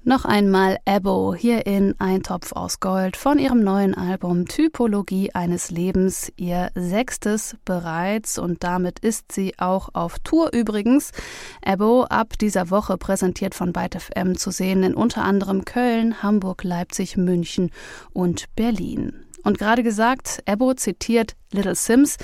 Noch einmal Ebo hier in Ein Topf aus Gold von ihrem neuen Album Typologie eines Lebens, ihr 6. bereits, und damit ist sie auch auf Tour übrigens. Ebo ab dieser Woche präsentiert von Byte FM zu sehen in unter anderem Köln, Hamburg, Leipzig, München und Berlin. Und gerade gesagt, Ebo zitiert Little Simz.